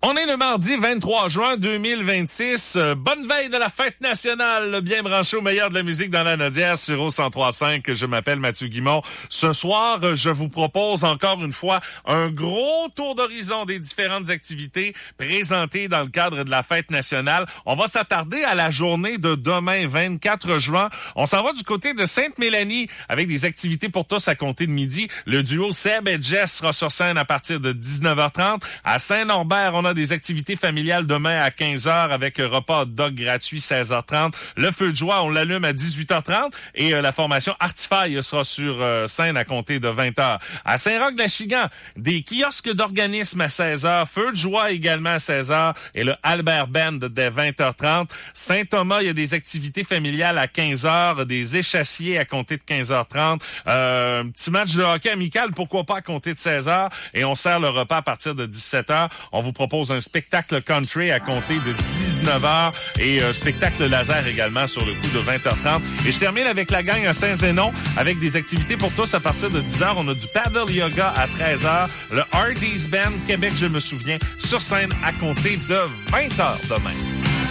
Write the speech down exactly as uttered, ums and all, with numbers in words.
On est le mardi vingt-trois juin deux mille vingt-six. Euh, bonne veille de la fête nationale. Bien branché au meilleur de la musique dans la Nodière sur O cent trois cinq. Je m'appelle Mathieu Guimond. Ce soir, je vous propose encore une fois un gros tour d'horizon des différentes activités présentées dans le cadre de la fête nationale. On va s'attarder à la journée de demain, vingt-quatre juin. On s'en va du côté de Sainte-Mélanie avec des activités pour tous à compter de midi. Le duo Seb et Jess sera sur scène à partir de dix-neuf heures trente. À Saint-Norbert, on a des activités familiales demain à quinze heures avec repas hot dog gratuit seize heures trente. Le feu de joie, on l'allume à dix-huit heures trente et euh, la formation Artifaille sera sur euh, scène à compter de vingt heures. À Saint-Roch-de-la-Chigan, des kiosques d'organismes à seize heures, feu de joie également à seize heures et le Albert Band dès vingt heures trente. Saint-Thomas, il y a des activités familiales à quinze heures, des échassiers à compter de quinze heures trente, euh, un petit match de hockey amical, pourquoi pas à compter de seize heures et on sert le repas à partir de dix-sept heures. On vous propose un spectacle country à compter de dix-neuf heures et un spectacle laser également sur le coup de vingt heures trente. Et je termine avec la gang à Saint-Zénon avec des activités pour tous à partir de dix heures. On a du paddle yoga à treize heures. Le Hardy's Band Québec, je me souviens, sur scène à compter de vingt heures demain.